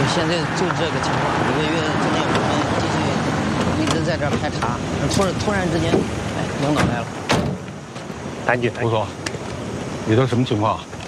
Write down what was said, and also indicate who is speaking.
Speaker 1: 现在就这个情况，1个月之内我们继续一直在这儿排查，突然之间，哎，领导来了。
Speaker 2: 吴总，里头什么情况？